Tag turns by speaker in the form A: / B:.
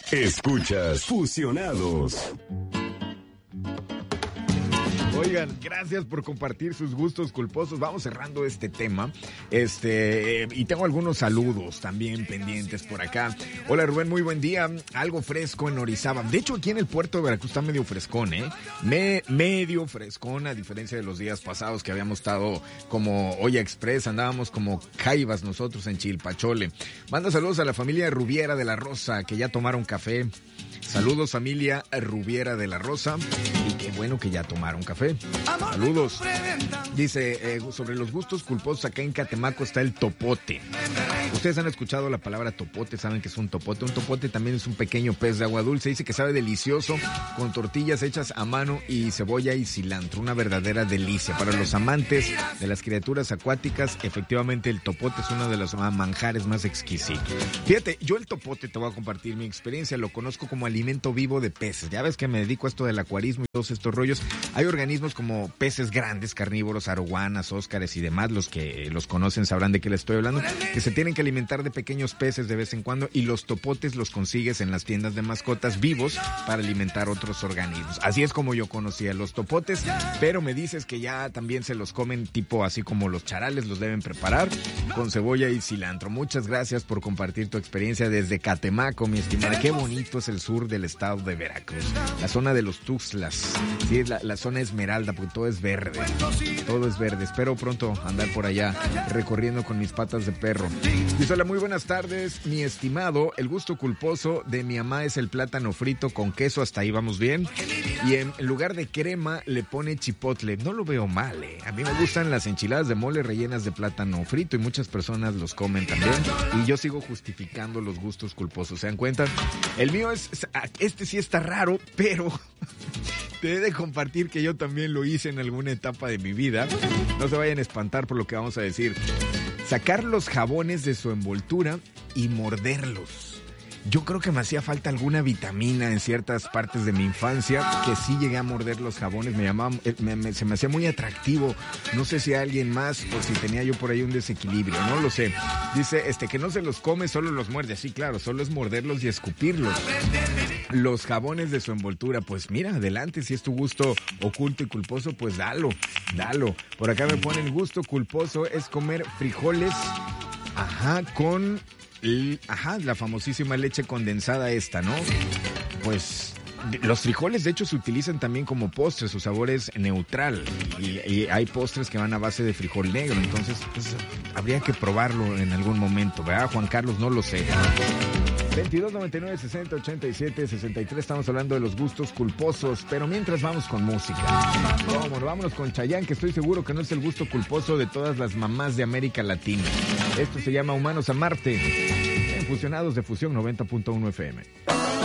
A: Escuchas Fusionados.
B: Oigan, gracias por compartir sus gustos culposos. Vamos cerrando este tema. Y tengo algunos saludos también pendientes por acá. Hola Rubén, muy buen día. Algo fresco en Orizaba. De hecho, aquí en el puerto de Veracruz está medio frescón, medio frescón, a diferencia de los días pasados que habíamos estado como olla express, andábamos como caibas nosotros en Chilpachole. Manda saludos a la familia Rubiera de la Rosa, que ya tomaron café. Saludos familia Rubiera de la Rosa, y qué bueno que ya tomaron café. Saludos. Dice, sobre los gustos culposos, acá en Catemaco está el topote. Ustedes han escuchado la palabra topote, saben que es un topote. Un topote también es un pequeño pez de agua dulce. Dice que sabe delicioso, con tortillas hechas a mano y cebolla y cilantro. Una verdadera delicia. Para los amantes de las criaturas acuáticas, efectivamente el topote es uno de los manjares más exquisitos. Fíjate, yo el topote, te voy a compartir mi experiencia, lo conozco como alimento vivo de peces. Ya ves que me dedico a esto del acuarismo y todos estos rollos. Hay organismos como peces grandes, carnívoros, arowanas, óscares y demás, los que los conocen sabrán de qué les estoy hablando, que se tienen que alimentar de pequeños peces de vez en cuando, y los topotes los consigues en las tiendas de mascotas vivos para alimentar otros organismos. Así es como yo conocía los topotes, pero me dices que ya también se los comen tipo así como los charales, los deben preparar con cebolla y cilantro. Muchas gracias por compartir tu experiencia desde Catemaco, mi estimada. Qué bonito es el sur del estado de Veracruz, la zona de los Tuxtlas. Sí, es la zona esmeralda, porque todo es verde. Todo es verde. Espero pronto andar por allá recorriendo con mis patas de perro. Dice, hola, muy buenas tardes, mi estimado. El gusto culposo de mi mamá es el plátano frito con queso, hasta ahí vamos bien. Y en lugar de crema le pone chipotle. No lo veo mal, A mí me gustan las enchiladas de mole rellenas de plátano frito y muchas personas los comen también. Y yo sigo justificando los gustos culposos. ¿Se dan cuenta? El mío este sí está raro, pero te he de compartir que yo también lo hice en alguna etapa de mi vida. No se vayan a espantar por lo que vamos a decir. Sacar los jabones de su envoltura y morderlos. Yo creo que me hacía falta alguna vitamina en ciertas partes de mi infancia, que sí llegué a morder los jabones, se me hacía muy atractivo. No sé si a alguien más o si tenía yo por ahí un desequilibrio, no lo sé. Dice, que no se los come, solo los muerde. Sí, claro, solo es morderlos y escupirlos. Los jabones de su envoltura, pues mira, adelante, si es tu gusto oculto y culposo, pues dalo. Por acá me ponen, gusto culposo es comer frijoles, con la famosísima leche condensada esta, ¿no? Pues los frijoles de hecho se utilizan también como postres, su sabor es neutral y hay postres que van a base de frijol negro, entonces pues, habría que probarlo en algún momento, ¿verdad, Juan Carlos? No lo sé. 22 99 60 87 63, estamos hablando de los gustos culposos, pero mientras vamos con música. Vámonos con Chayanne, que estoy seguro que no es el gusto culposo de todas las mamás de América Latina. Esto se llama Humanos a Marte, en Fusionados de Fusión 90.1 FM.